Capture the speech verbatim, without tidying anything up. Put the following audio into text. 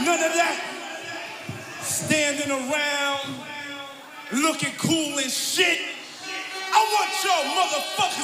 none of that standing around looking cool and shit. I want y'all motherfuckers